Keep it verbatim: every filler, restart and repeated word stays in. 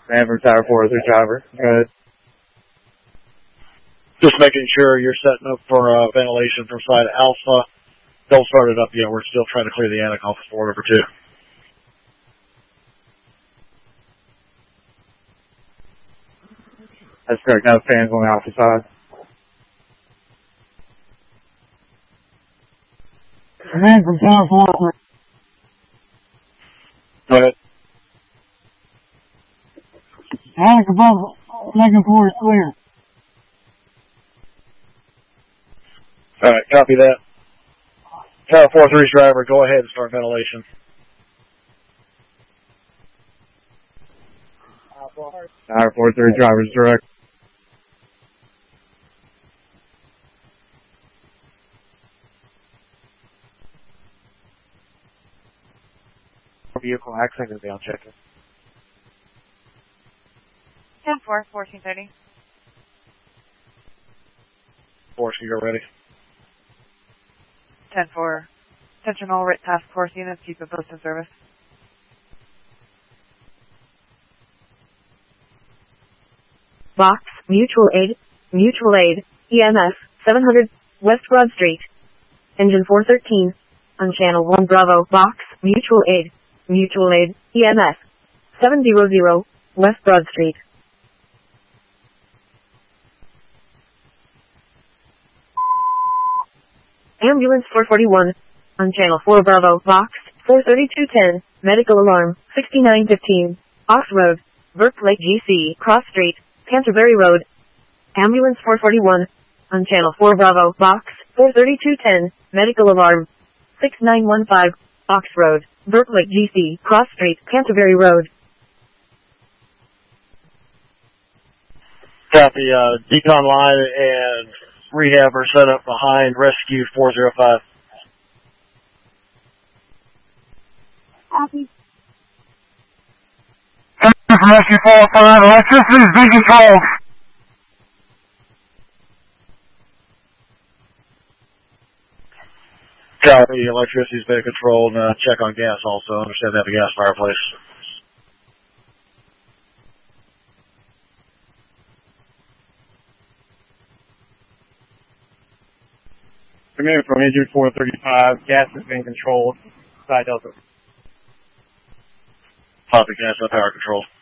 Man from Tower four oh three driver. Go ahead. Just making sure you're setting up for uh, ventilation from side Alpha. Don't start it up yet. We're still trying to clear the annex off of four over two. That's correct. Now fans on the Alpha side. Man from Tower four oh three. Go ahead. Annex above second floor is clear. All right, copy that. Tower four three's driver, go ahead and start ventilation. Tower four three driver's direct. Vehicle accident is down checking. ten four, fourteen thirty. Force, you're ready. ten four. Attention all R I T task force units, keep the post in service. Box, mutual aid, mutual aid, E M S, seven hundred, West Broad Street. Engine four thirteen, on channel one Bravo, box, mutual aid, mutual aid, E M S, seven hundred, West Broad Street. Ambulance four forty-one, on channel four Bravo, box, four thirty-two ten, medical alarm, sixty-nine fifteen, Ox Road, Burke Lake G C, Cross Street, Canterbury Road. Ambulance four forty-one, on channel four Bravo, box, four thirty-two ten, medical alarm, six nine one five, Ox Road, Burke Lake G C, Cross Street, Canterbury Road. Copy, uh, decon line and rehab are set up behind rescue four oh five. Copy. Rescue four oh five, electricity is being controlled. Copy, electricity's been controlled, and uh, check on gas also. Understand they have a gas fireplace. Coming from engine four thirty-five, gas is being controlled. Side Delta. Copy, gas and power control.